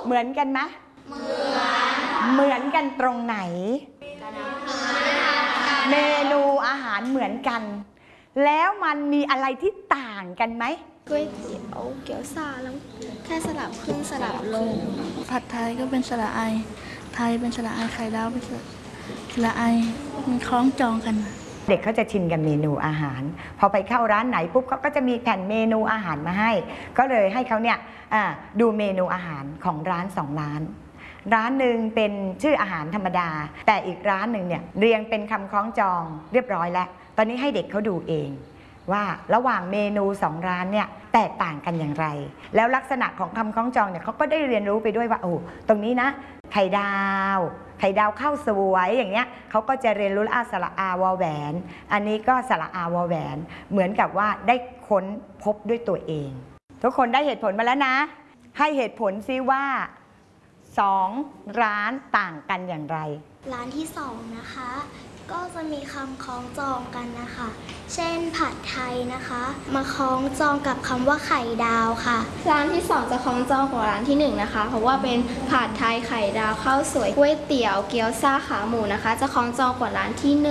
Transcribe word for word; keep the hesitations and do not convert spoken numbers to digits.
เหมือนกันไหมเหมือนเหมือนกันตรงไหนเมนูอาหารเหมือนกันแล้วมันมีอะไรที่ต่างกันไหมก๋วยเตี๋ยวเกี๊ยวซ่าแล้วแค่สลับขึ้นสลับลงผัดไทยก็เป็นสระไอไทยเป็นสระไอไข่ดาวเป็นสระไอมันคล้องจองกันเด็กเขาจะชินกับเมนูอาหารพอไปเข้าร้านไหนปุ๊บเขาก็จะมีแผ่นเมนูอาหารมาให้ก็เลยให้เขาเนี่ยดูเมนูอาหารของร้านสองร้านร้านหนึ่งเป็นชื่ออาหารธรรมดาแต่อีกร้านหนึ่งเนี่ยเรียงเป็นคำคล้องจองเรียบร้อยแล้วตอนนี้ให้เด็กเขาดูเองว่าระหว่างเมนูสองร้านเนี่ยแตกต่างกันอย่างไรแล้วลักษณะของคำคล้องจองเนี่ยเขาก็ได้เรียนรู้ไปด้วยว่าโอ้ตรงนี้นะไข่ดาวไข่ดาวข้าวสวยอย่างเงี้ยเขาก็จะเรียนรู้อาสระอาวอแหวนอันนี้ก็สระอาวอแหวนเหมือนกับว่าได้ค้นพบด้วยตัวเองทุกคนได้เหตุผลมาแล้วนะให้เหตุผลซิว่าสองร้านต่างกันอย่างไรร้านที่สองนะคะก็จะมีคำคล้องจองกันนะคะเช่นผัดไทยนะคะมาคล้องจองกับคำว่าไข่ดาวค่ะร้านที่สองจะคล้องจองกว่าร้านที่หนึ่งนะคะเพราะว่าเป็นผัดไทยไข่ดาวข้าวสวยก๋วยเตี๋ยวเกี๊ยวซ่าขาหมูนะคะจะคล้องจองกว่าร้านที่หนึ่ง